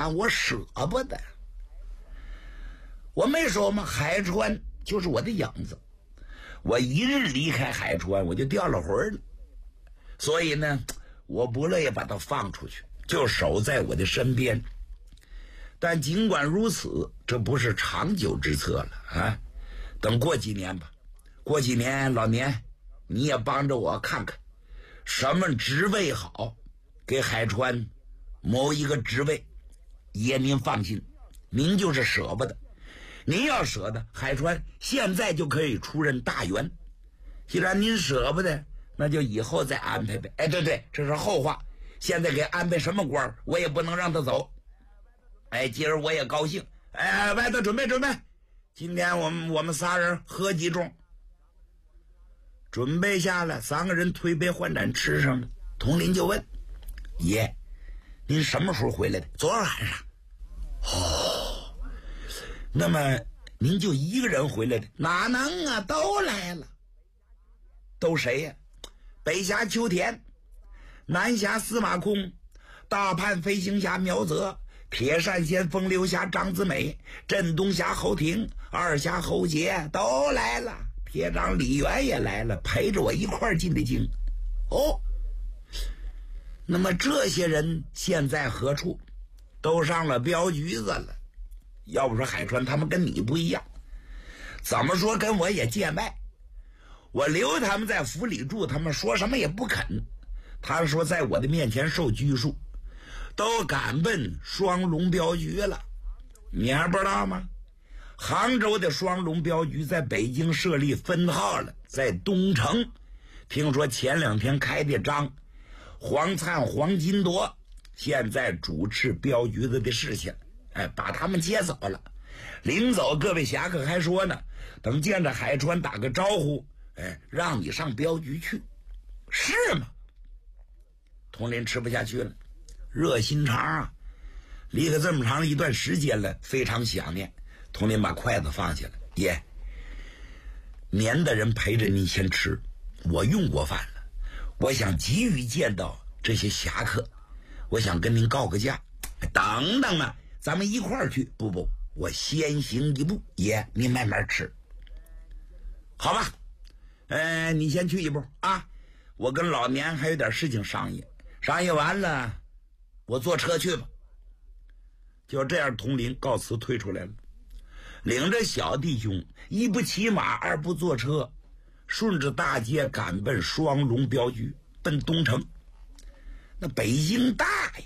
但我舍不得。我没说吗？海川就是我的影子，我一日离开海川，我就掉了魂了。所以呢，我不乐意把它放出去，就守在我的身边。但尽管如此，这不是长久之策了啊！等过几年吧，过几年，老年你也帮着我看看，什么职位好，给海川谋一个职位。爷您放心，您就是舍不得。您要舍得，海川现在就可以出任大员。既然您舍不得，那就以后再安排呗。哎，对，这是后话。现在给安排什么官，我也不能让他走。哎，今儿我也高兴。哎，外头准备。今天我们仨人喝几盅。准备下来，3个人推杯换盏吃上了。佟林就问：“爷，您什么时候回来的？”昨晚上。哦，那么您就一个人回来的？哪能啊，都来了。都谁呀？北峡秋田，南峡司马空，大叛飞行侠苗泽，铁扇先锋刘侠张子美，镇东侠侯廷，二侠侯杰都来了。铁长李元也来了，陪着我一块儿进的京。哦，那么这些人现在何处？都上了镖局子了。要不说海川他们跟你不一样，怎么说跟我也见外。我留他们在府里住，他们说什么也不肯。他说在我的面前受拘束，都赶奔双龙镖局了。你还不知道吗？杭州的双龙镖局在北京设立分号了，在东城。听说前2天开的张，黄灿、黄金铎现在主持镖局子的事情，哎，把他们接走了。临走，各位侠客还说呢，等见着海川打个招呼，哎，让你上镖局去，是吗？佟林吃不下去了，热心肠啊，离开这么长一段时间了，非常想念。佟林把筷子放下了，爷，年的人陪着您先吃，我用过饭了，我想急于见到这些侠客，我想跟您告个假。等等啊，咱们一块儿去。不，我先行一步，爷您慢慢吃，好吧？你先去一步啊，我跟老年还有点事情商议，商议完了我坐车去吧。就这样，佟林告辞退出来了，领着小弟兄一不骑马，二不坐车，顺着大街赶奔双龙镖局，奔东城。那北京大呀，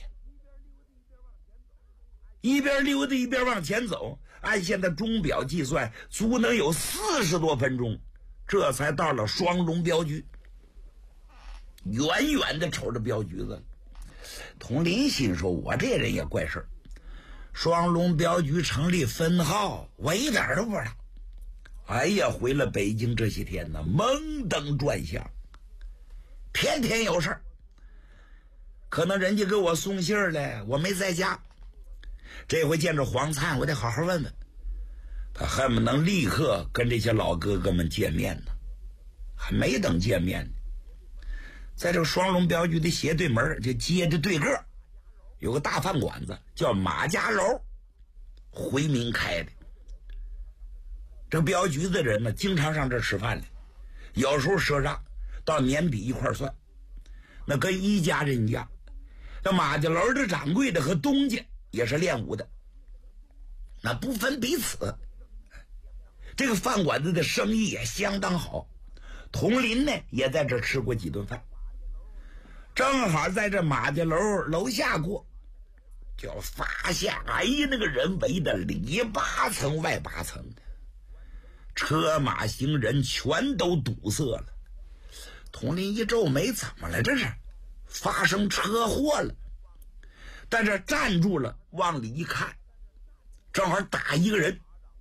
一边溜达一边往前走，按现在钟表计算，足能有40多分钟，这才到了双龙镖局。远远的瞅着镖局子，佟林心说：“我这人也怪事儿，双龙镖局成立分号，我一点都不知道。哎呀，回了北京这些天呢，蒙登转向，天天有事儿。可能人家给我送信儿来，我没在家。这回见着黄灿，我得好好问问。他恨不能立刻跟这些老哥哥们见面呢，还没等见面呢，在这个双龙镖局的斜对门，就街的对个有个大饭馆子，叫马家楼，回民开的。这镖局的人呢，经常上这吃饭来，有时候赊账，到年底一块算。那跟一家人家，那马家楼的掌柜的和东家也是练武的，那不分彼此。这个饭馆子的生意也相当好，佟林呢也在这吃过几顿饭，正好在这马家楼楼下过，就发现哎呀，那个人围的里8层外8层的，车马行人全都堵塞了。佟林一皱眉，怎么了？这是发生车祸了。但是站住了，往里一看，正好打一个人。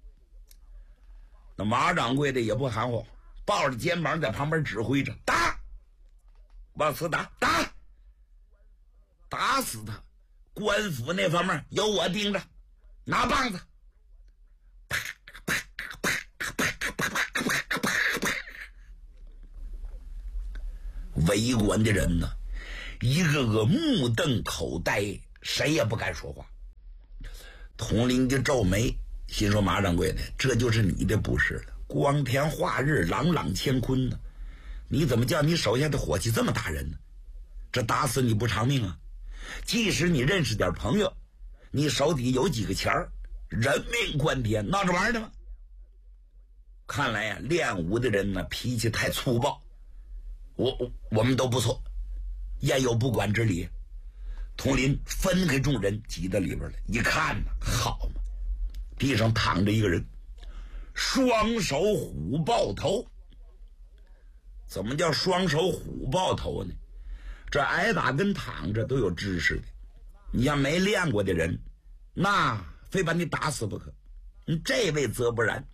那马掌柜的也不含糊，抱着肩膀在旁边指挥着，打，往死打，打死他。官府那方面有我盯着，拿棒子，围观的人呢，一个个目瞪口呆，谁也不敢说话。 统领就皱眉，心说马掌柜的，这就是你的不是了。光天化日，朗朗乾坤呢，你怎么叫你手下的伙计这么打人呢？这打死你不偿命啊！即使你认识点朋友，你手底有几个钱儿，人命关天，闹着玩的吗？看来呀，练武的人呢，脾气太粗暴。我们都不错，焉有不管之理？统领分开众人挤到里边来，一看呢，好嘛，地上躺着一个人，双手虎抱头。怎么叫双手虎抱头呢？这挨打跟躺着都有知识的，你要没练过的人，那非把你打死不可。这位则不然。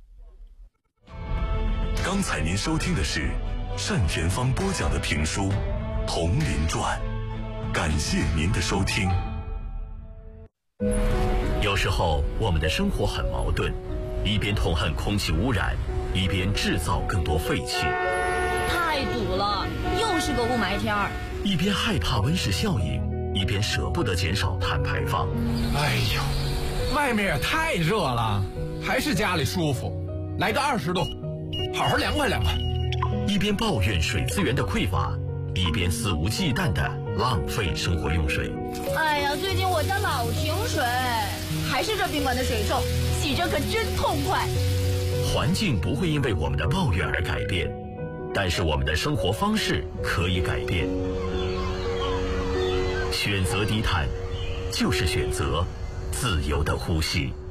刚才您收听的是单田芳播讲的评书《铜林传》，感谢您的收听。 有时候我们的生活很矛盾，一边痛恨空气污染，一边制造更多废气。 太堵了，又是个雾霾天儿。 一边害怕温室效应，一边舍不得减少碳排放。 哎呦，外面也太热了，还是家里舒服。来个20度，好好凉快凉快。 一边抱怨水资源的匮乏，一边肆无忌惮地浪费生活用水。 哎呀，最近我家老停水，还是这宾馆的水臭，洗着可真痛快。 环境不会因为我们的抱怨而改变，但是我们的生活方式可以改变。选择低碳，就是选择自由的呼吸。